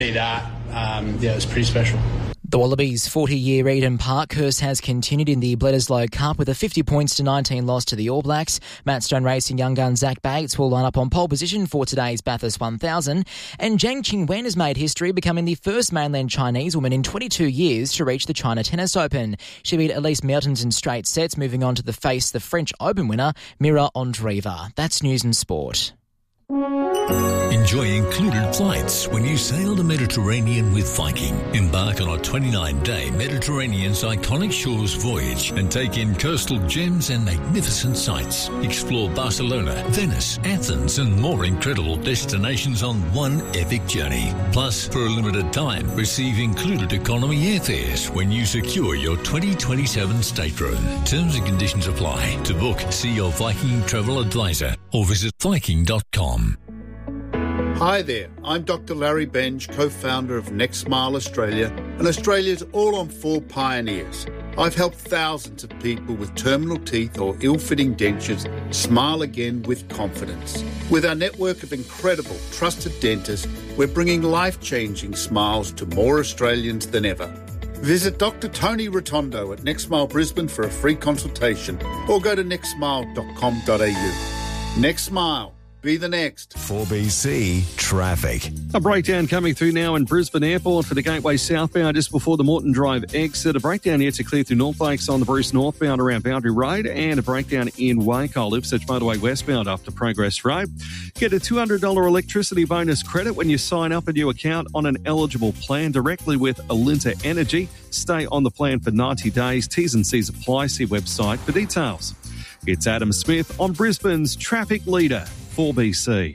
That, it was pretty special. The Wallabies' 40-year Eden Park curse has continued in the Bledisloe Cup with a 50 points to 19 loss to the All Blacks. Matt Stone Racing young gun Zach Bates will line up on pole position for today's Bathurst 1000. And Zhang Qingwen has made history, becoming the first mainland Chinese woman in 22 years to reach the China Tennis Open. She beat Elise Mertens in straight sets, moving on to face the French Open winner, Mira Andreeva. That's News and Sport. Enjoy included flights when you sail the Mediterranean with Viking. Embark on a 29-day Mediterranean's iconic shores voyage and take in coastal gems and magnificent sights. Explore Barcelona, Venice, Athens and more incredible destinations on one epic journey. Plus, for a limited time, receive included economy airfares when you secure your 2027 stateroom. Terms and conditions apply. To book, see your Viking travel advisor or visit Viking.com. Hi there, I'm Dr. Larry Benge, co-founder of Next Smile Australia and Australia's all-on-4 pioneers. I've helped thousands of people with terminal teeth or ill-fitting dentures smile again with confidence. With our network of incredible, trusted dentists, we're bringing life-changing smiles to more Australians than ever. Visit Dr. Tony Rotondo at Next Smile Brisbane for a free consultation or go to nextsmile.com.au. Next Smile. Be the next. 4BC Traffic. A breakdown coming through now in Brisbane Airport for the Gateway southbound just before the Moreton Drive exit. A breakdown yet to clear through North Lakes on the Bruce northbound around Boundary Road, and a breakdown in Wacol, Ipswich Motorway westbound after Progress Road. Get a $200 electricity bonus credit when you sign up a new account on an eligible plan directly with Alinta Energy. Stay on the plan for 90 days. T's and C's apply. See website for details. It's Adam Smith on Brisbane's traffic leader. 4BC.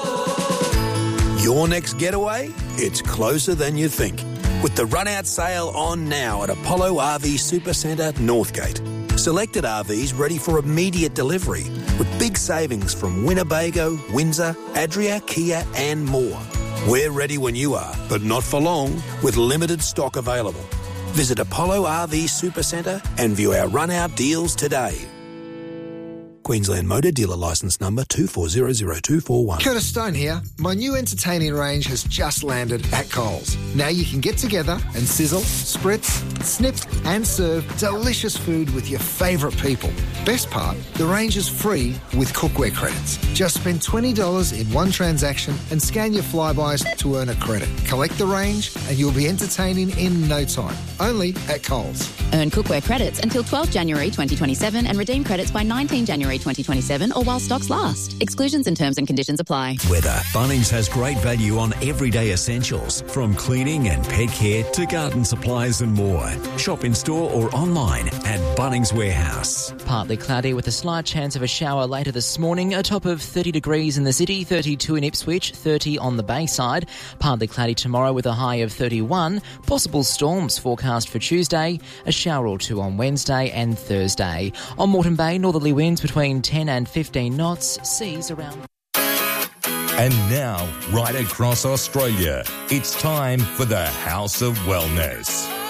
Your next getaway? It's closer than you think. With the run-out sale on now at Apollo RV Supercentre, Northgate. Selected RVs ready for immediate delivery with big savings from Winnebago, Windsor, Adria, Kia and more. We're ready when you are, but not for long, with limited stock available. Visit Apollo RV Supercentre and view our run-out deals today. Queensland Motor Dealer Licence Number 2400241. Curtis Stone here. My new entertaining range has just landed at Coles. Now you can get together and sizzle, spritz, snip and serve delicious food with your favourite people. Best part, the range is free with cookware credits. Just spend $20 in one transaction and scan your Flybys to earn a credit. Collect the range and you'll be entertaining in no time. Only at Coles. Earn cookware credits until 12 January 2027 and redeem credits by 19 January 2027 or while stocks last. Exclusions and terms and conditions apply. Weather. Bunnings has great value on everyday essentials, from cleaning and pet care to garden supplies and more. Shop in store or online at Bunnings Warehouse. Partly cloudy with a slight chance of a shower later this morning. A top of 30 degrees in the city, 32 in Ipswich, 30 on the Bayside. Partly cloudy tomorrow with a high of 31. Possible storms forecast for Tuesday. A shower or two on Wednesday and Thursday. On Moreton Bay, northerly winds between 10 and 15 knots, seas around. And now, right across Australia, it's time for the House of Wellness.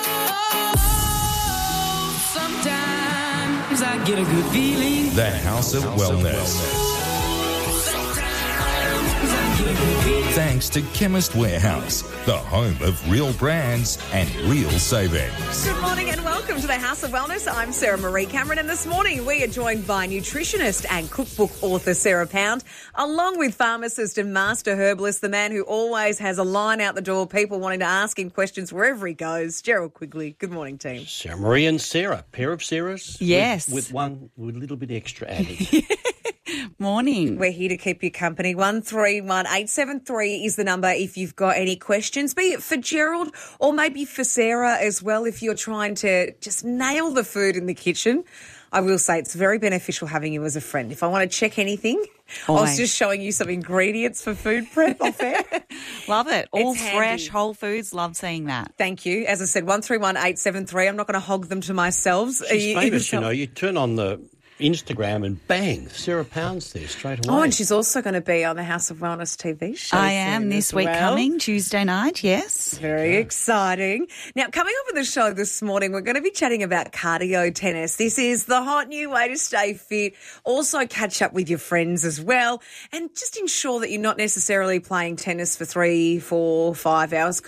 Sometimes I get a good feeling. The House of Wellness. Thanks to Chemist Warehouse, the home of real brands and real savings. Good morning and welcome to the House of Wellness. I'm Sarah Marie Cameron, and this morning we are joined by nutritionist and cookbook author Sarah Pound, along with pharmacist and master herbalist, the man who always has a line out the door, people wanting to ask him questions wherever he goes, Gerald Quigley. Good morning, team. Sarah Marie and Sarah, pair of Sarahs. Yes. With a little bit extra added. Morning. We're here to keep you company. 131873 is the number if you've got any questions, be it for Gerald or maybe for Sarah as well, if you're trying to just nail the food in the kitchen. I will say it's very beneficial having you as a friend. If I want to check anything, I was just showing you some ingredients for food prep off air. Love it. All It's fresh, handy. whole foods. Love seeing that. Thank you. As I said, 131873. I'm not going to hog them to myself. She's famous, you turn on the Instagram and bang, Sarah Pound's there straight away. Oh, and she's also going to be on the House of Wellness TV show. I am this week coming, Tuesday night, yes. Very exciting. Now, coming up on the show this morning, we're going to be chatting about cardio tennis. This is the hot new way to stay fit. Also catch up with your friends as well and just ensure that you're not necessarily playing tennis for 3, 4, 5 hours.